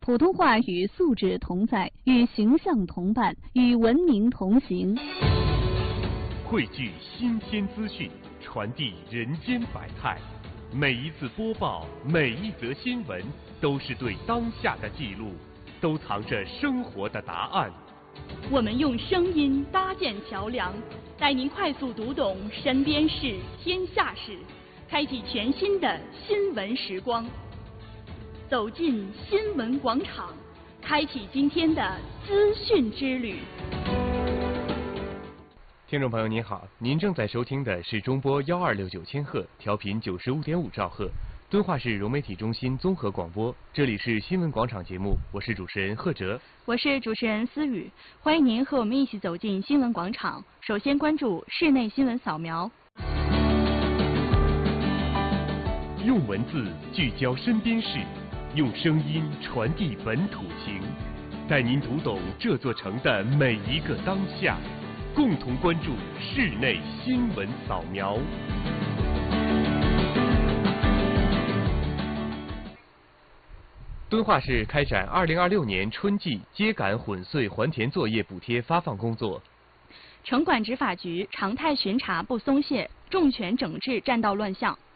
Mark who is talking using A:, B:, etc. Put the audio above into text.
A: 普通话与素质同在，与形象同伴，与文明同行。
B: 汇聚新鲜资讯，传递人间百态。每一次播报，每一则新闻，都是对当下的记录，都藏着生活的答案。
C: 我们用声音搭建桥梁，带您快速读懂身边事、天下事，开启全新的新闻时光。走进新闻广场，开启今天的资讯之旅。
B: 听众朋友您好，您正在收听的是中波1269千赫，调频95.5兆赫，敦化市融媒体中心综合广播。这里是新闻广场节目，我是主持人贺哲，
C: 我是主持人思雨，欢迎您和我们一起走进新闻广场。首先关注室内新闻扫描。
B: 用文字聚焦身边事，用声音传递本土情，带您读懂这座城的每一个当下。共同关注室内新闻扫描。敦化市开展2026年春季秸秆混穗还田作业补贴发放工作。
C: 城管执法局常态巡查不松懈，重拳整治占道乱象。